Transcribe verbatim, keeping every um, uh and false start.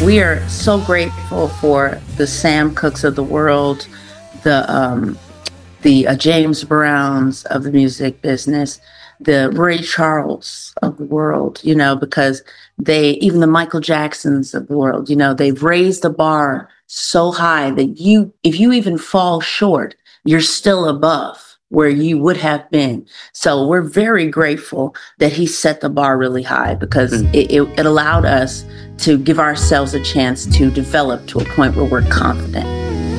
we are so grateful for the Sam Cookes of the world, the um, the uh, James Browns of the music business, the Ray Charles of the world, you know, because they, even the Michael Jacksons of the world, you know, they've raised the bar so high that you, if you even fall short, you're still above where you would have been. So we're very grateful that he set the bar really high, because mm. it, it, it allowed us to give ourselves a chance to develop to a point where we're confident.